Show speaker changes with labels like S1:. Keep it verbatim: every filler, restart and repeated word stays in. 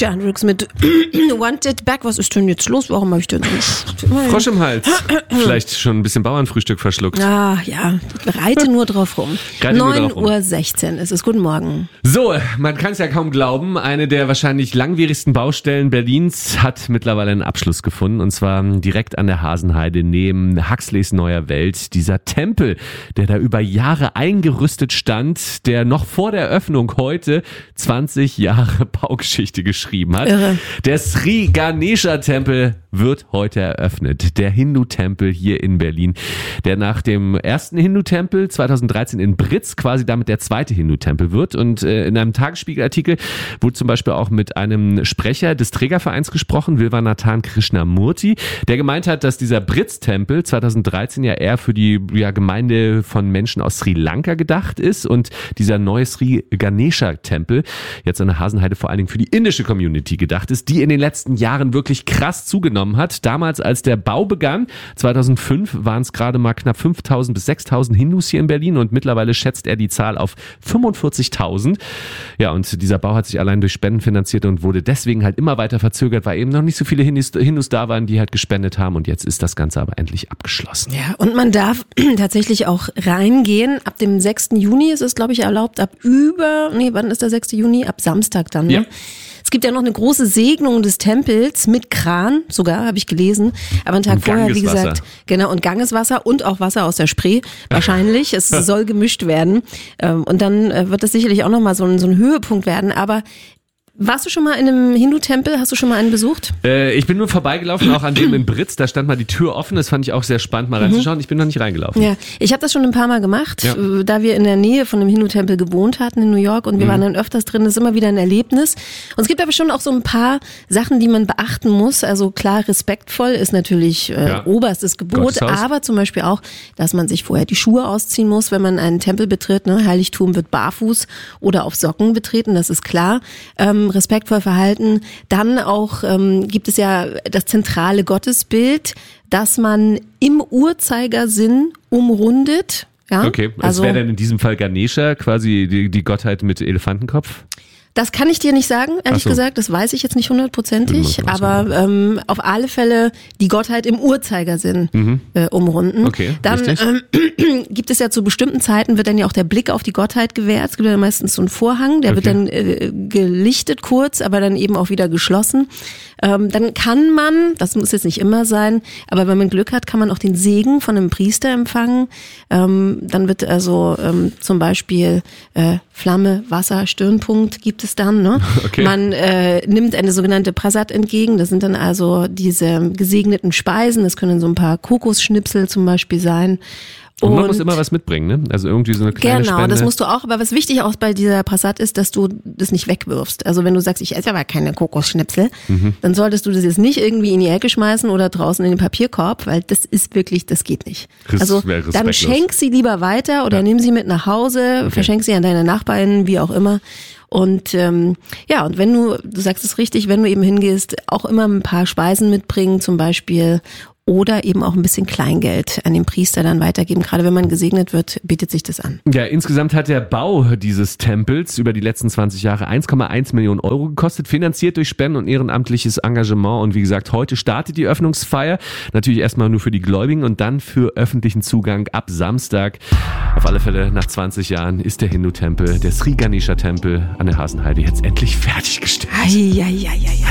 S1: Jan Rooks mit Wanted Back. Was ist denn jetzt los? Warum habe ich denn so
S2: Frosch im Hals. Vielleicht schon ein bisschen Bauernfrühstück verschluckt.
S1: Ah, ja. Reite nur drauf rum. neun Uhr sechzehn ist es. Guten Morgen.
S2: So, man kann es ja kaum glauben. Eine der wahrscheinlich langwierigsten Baustellen Berlins hat mittlerweile einen Abschluss gefunden. Und zwar direkt an der Hasenheide neben Huxleys Neuer Welt. Dieser Tempel, der da über Jahre eingerüstet stand, der noch vor der Öffnung heute zwanzig Jahre Baugeschichte geschrieben hat.
S1: Irre.
S2: Der Sri Ganesha Tempel wird heute eröffnet. Der Hindu-Tempel hier in Berlin, der nach dem ersten Hindu-Tempel zweitausenddreizehn in Britz quasi damit der zweite Hindu-Tempel wird. Und äh, in einem Tagesspiegel-Artikel wurde zum Beispiel auch mit einem Sprecher des Trägervereins gesprochen, Vilvanathan Krishnamurti, der gemeint hat, dass dieser Britz-Tempel zweitausenddreizehn ja eher für die ja, Gemeinde von Menschen aus Sri Lanka gedacht ist und dieser neue Sri Ganesha-Tempel jetzt an der Hasenheide vor allen Dingen für die indische Community gedacht ist, die in den letzten Jahren wirklich krass zugenommen hat. Damals, als der Bau begann, zweitausendfünf, waren es gerade mal knapp fünftausend bis sechstausend Hindus hier in Berlin und mittlerweile schätzt er die Zahl auf fünfundvierzigtausend. Ja, und dieser Bau hat sich allein durch Spenden finanziert und wurde deswegen halt immer weiter verzögert, weil eben noch nicht so viele Hindus, Hindus da waren, die halt gespendet haben und jetzt ist das Ganze aber endlich abgeschlossen.
S1: Ja, und man darf tatsächlich auch reingehen. Ab dem sechsten Juni ist es, glaube ich, erlaubt, ab über, nee, wann ist der sechste Juni? Ab Samstag dann, ne?
S2: Ja.
S1: Es gibt ja noch eine große Segnung des Tempels mit Kran, sogar, habe ich gelesen. Aber einen Tag
S2: Und
S1: vorher, wie
S2: Gangeswasser.
S1: gesagt, genau, und Gangeswasser und auch Wasser aus der Spree, wahrscheinlich. Es soll gemischt werden. Und dann wird das sicherlich auch nochmal so ein, so ein Höhepunkt werden. Aber warst du schon mal in einem Hindu-Tempel? Hast du schon mal einen besucht?
S2: Äh, ich bin nur vorbeigelaufen, auch an dem in Britz. Da stand mal die Tür offen. Das fand ich auch sehr spannend, mal reinzuschauen. Ich bin noch nicht reingelaufen.
S1: Ja, ich habe das schon ein paar Mal gemacht,
S2: Ja.
S1: da wir in der Nähe von einem Hindu-Tempel gewohnt hatten in New York und wir mhm. waren dann öfters drin. Das ist immer wieder ein Erlebnis. Und es gibt aber schon auch so ein paar Sachen, die man beachten muss. Also klar, respektvoll ist natürlich äh,
S2: Ja.
S1: oberstes Gebot,
S2: Gotteshaus.
S1: aber zum Beispiel auch, dass man sich vorher die Schuhe ausziehen muss, wenn man einen Tempel betritt. Ne? Heiligtum wird barfuß oder auf Socken betreten, das ist klar. Ähm, respektvoll verhalten. Dann auch ähm, gibt es ja das zentrale Gottesbild, das man im Uhrzeigersinn umrundet. Ja?
S2: Okay, es
S1: also
S2: wäre dann in diesem Fall Ganesha, quasi die, die Gottheit mit Elefantenkopf.
S1: das kann ich dir nicht sagen, ehrlich
S2: Ach so.
S1: gesagt. Das weiß ich jetzt nicht hundertprozentig.
S2: Muss man
S1: Aber ähm, auf alle Fälle die Gottheit im Uhrzeigersinn
S2: Mhm.
S1: äh, umrunden.
S2: Okay,
S1: Dann
S2: richtig.
S1: ähm, gibt es ja zu bestimmten Zeiten, wird dann ja auch der Blick auf die Gottheit gewährt. Es gibt ja meistens so einen Vorhang, der wird
S2: Okay.
S1: dann äh, gelichtet kurz, aber dann eben auch wieder geschlossen. Ähm, dann kann man, das muss jetzt nicht immer sein, aber wenn man Glück hat, kann man auch den Segen von einem Priester empfangen. Ähm, dann wird also ähm, zum Beispiel äh, Flamme, Wasser, Stirnpunkt gibt es dann. Ne?
S2: Okay.
S1: Man äh, nimmt eine sogenannte Prasad entgegen. Das sind dann also diese gesegneten Speisen. Das können so ein paar Kokosschnipsel zum Beispiel sein.
S2: Und man muss immer was mitbringen, ne? Also irgendwie so eine kleine
S1: Genau,
S2: Spende.
S1: das musst du auch. Aber was wichtig auch bei dieser Prasad ist, dass du das nicht wegwirfst. Also wenn du sagst, ich esse aber keine Kokosschnipsel,
S2: Mhm.
S1: dann solltest du das jetzt nicht irgendwie in die Ecke schmeißen oder draußen in den Papierkorb, weil das ist wirklich, das geht nicht.
S2: Res-
S1: Also
S2: wäre
S1: dann
S2: respektlos.
S1: schenk sie lieber weiter oder
S2: Ja.
S1: nimm sie mit nach Hause, verschenk sie an deine Nachbarn, wie auch immer. Und ähm, ja, und wenn du, du sagst es richtig, wenn du eben hingehst, auch immer ein paar Speisen mitbringen, zum Beispiel, oder eben auch ein bisschen Kleingeld an den Priester dann weitergeben. Gerade wenn man gesegnet wird, bietet sich das an.
S2: Ja, insgesamt hat der Bau dieses Tempels über die letzten zwanzig Jahre eins Komma eins Millionen Euro gekostet, finanziert durch Spenden und ehrenamtliches Engagement. Und wie gesagt, heute startet die Öffnungsfeier. Natürlich erstmal nur für die Gläubigen und dann für öffentlichen Zugang ab Samstag. Auf alle Fälle nach zwanzig Jahren ist der Hindu-Tempel, der Sri Ganesha Tempel an der Hasenheide jetzt endlich fertiggestellt.
S1: Ei, ei, ei, ei.